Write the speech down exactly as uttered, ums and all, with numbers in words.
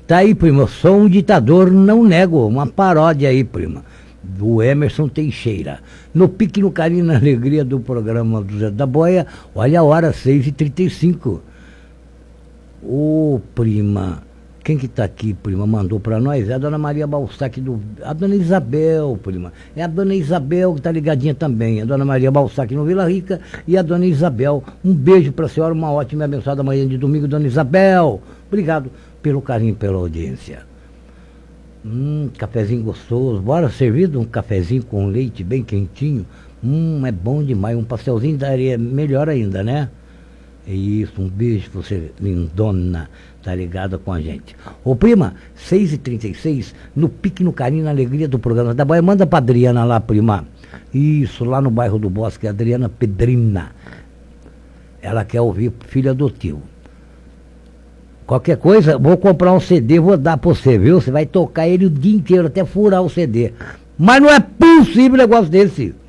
Tá aí, prima, sou um ditador, não nego, uma paródia aí, prima, do Emerson Teixeira. No pique, no carinho, na alegria do programa do Zé da Boia, olha a hora, seis e trinta e cinco. Ô, prima, quem que tá aqui, prima, mandou pra nós? É a dona Maria Balsac, do... a dona Isabel, prima. É a dona Isabel que tá ligadinha também. A dona Maria Balsac no Vila Rica e a dona Isabel. Um beijo pra senhora, uma ótima e abençoada manhã de domingo, dona Isabel. Obrigado pelo carinho, pela audiência. Hum, cafezinho gostoso. Bora servido um cafezinho com leite bem quentinho. Hum, é bom demais. Um pastelzinho daria melhor ainda, né? É isso, um beijo pra você, lindona, tá ligada com a gente. Ô prima, seis e trinta e seis, no pique, no carinho, na alegria do programa da Boia. Manda pra Adriana lá, prima. Isso, lá no bairro do Bosque, Adriana Pedrina. Ela quer ouvir Filho Adotivo. Qualquer coisa, vou comprar um C D, vou dar pra você, viu? Você vai tocar ele o dia inteiro, até furar o C D. Mas não é possível um negócio desse.